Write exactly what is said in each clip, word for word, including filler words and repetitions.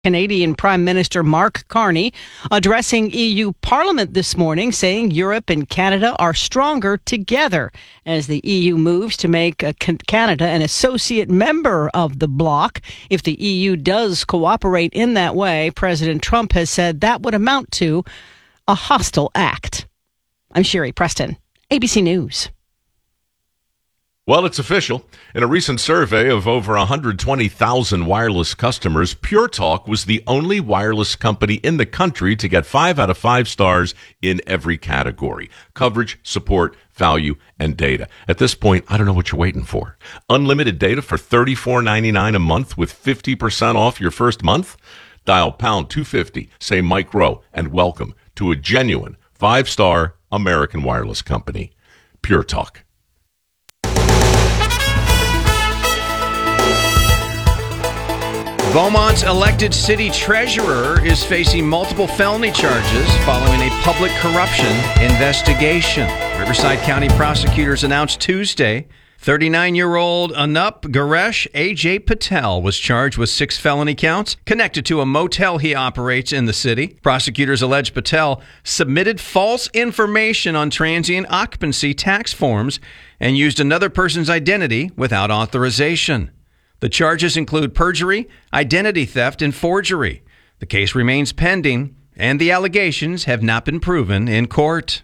Canadian Prime Minister Mark Carney addressing E U Parliament this morning, saying Europe and Canada are stronger together as the E U moves to make Canada an associate member of the bloc. If the E U does cooperate in that way, President Trump has said that would amount to a hostile act. I'm Sherry Preston, A B C News. Well, it's official. In a recent survey of over one hundred twenty thousand wireless customers, Pure Talk was the only wireless company in the country to get five out of five stars in every category: coverage, support, value, and data. At this point, I don't know what you're waiting for. Unlimited data for thirty-four ninety-nine a month with fifty percent off your first month? Dial pound two fifty, say Mike Rowe, and welcome to a genuine five-star American wireless company, Pure Talk. Beaumont's elected city treasurer is facing multiple felony charges following a public corruption investigation. Riverside County prosecutors announced Tuesday thirty-nine-year-old Anup Garesh A J Patel was charged with six felony counts connected to a motel he operates in the city. Prosecutors allege Patel submitted false information on transient occupancy tax forms and used another person's identity without authorization. The charges include perjury, identity theft, and forgery. The case remains pending, and the allegations have not been proven in court.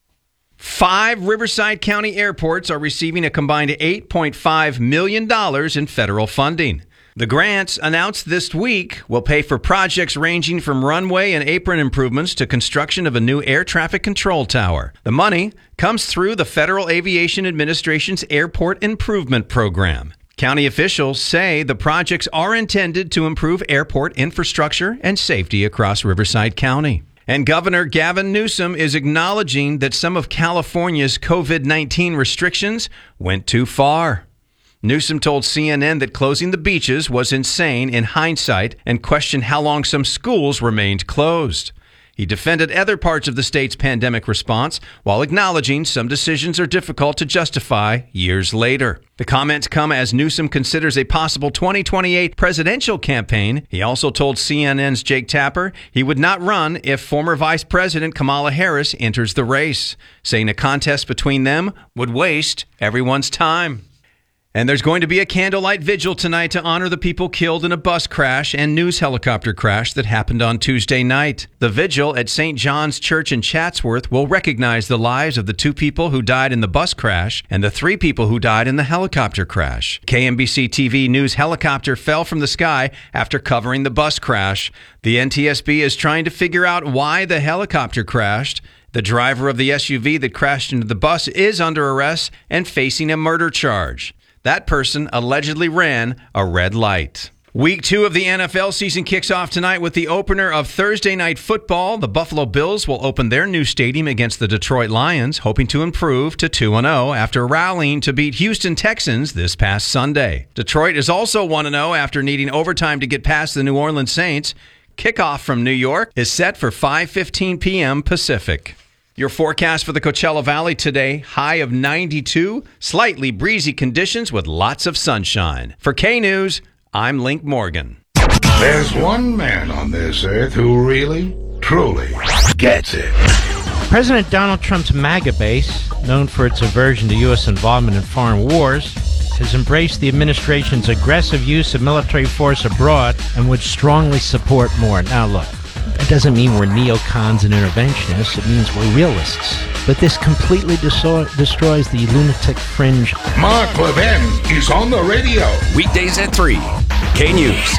Five Riverside County airports are receiving a combined eight point five million dollars in federal funding. The grants, announced this week, will pay for projects ranging from runway and apron improvements to construction of a new air traffic control tower. The money comes through the Federal Aviation Administration's Airport Improvement Program. County officials say the projects are intended to improve airport infrastructure and safety across Riverside County. And Governor Gavin Newsom is acknowledging that some of California's covid nineteen restrictions went too far. Newsom told C N N that closing the beaches was insane in hindsight and questioned how long some schools remained closed. He defended other parts of the state's pandemic response while acknowledging some decisions are difficult to justify years later. The comments come as Newsom considers a possible twenty twenty-eight presidential campaign. He also told C N N's Jake Tapper he would not run if former Vice President Kamala Harris enters the race, saying a contest between them would waste everyone's time. And there's going to be a candlelight vigil tonight to honor the people killed in a bus crash and news helicopter crash that happened on Tuesday night. The vigil at Saint John's Church in Chatsworth will recognize the lives of the two people who died in the bus crash and the three people who died in the helicopter crash. K M B C T V News helicopter fell from the sky after covering the bus crash. The N T S B is trying to figure out why the helicopter crashed. The driver of the S U V that crashed into the bus is under arrest and facing a murder charge. That person allegedly ran a red light. Week two of the N F L season kicks off tonight with the opener of Thursday Night Football. The Buffalo Bills will open their new stadium against the Detroit Lions, hoping to improve to two and oh after rallying to beat Houston Texans this past Sunday. Detroit is also one and oh after needing overtime to get past the New Orleans Saints. Kickoff from New York is set for five fifteen p.m. Pacific. Your forecast for the Coachella Valley today, high of ninety-two, slightly breezy conditions with lots of sunshine. For K-News, I'm Link Morgan. There's one man on this earth who really, truly gets it. President Donald Trump's MAGA base, known for its aversion to U S involvement in foreign wars, has embraced the administration's aggressive use of military force abroad and would strongly support more. Now look, that doesn't mean we're neocons and interventionists. It means we're realists. But this completely deso- destroys the lunatic fringe. Mark Levin is on the radio. Weekdays at three. K-News.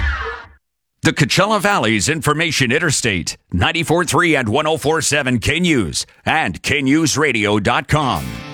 The Coachella Valley's Information Interstate. ninety-four point three and one oh four point seven K-News. And K news radio dot com.